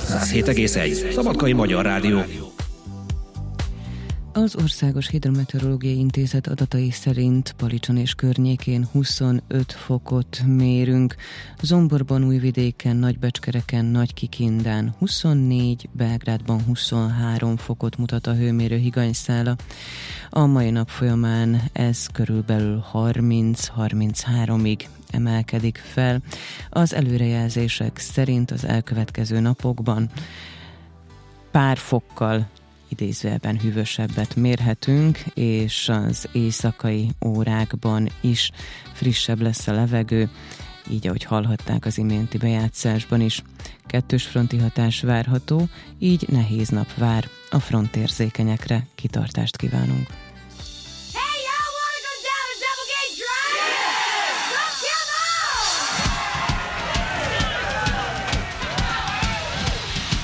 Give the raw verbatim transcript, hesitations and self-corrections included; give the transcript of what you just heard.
száz hét egész egy. Szabadkai Magyar Rádió. Az Országos Hidrometeorológiai Intézet adatai szerint Palicson és környékén huszonöt fokot mérünk, Zomborban, Újvidéken, Nagybecskereken, Nagykikindán huszonnégy, Belgrádban huszonhárom fokot mutat a hőmérő higanyszála. A mai nap folyamán ez körülbelül harminc-harmincháromig emelkedik fel. Az előrejelzések szerint az elkövetkező napokban pár fokkal idézőjelben hűvösebbet mérhetünk, és az éjszakai órákban is frissebb lesz a levegő, így ahogy hallhatták az iménti bejátszásban is. Kettős fronti hatás várható, így nehéz nap vár, a frontérzékenyekre kitartást kívánunk.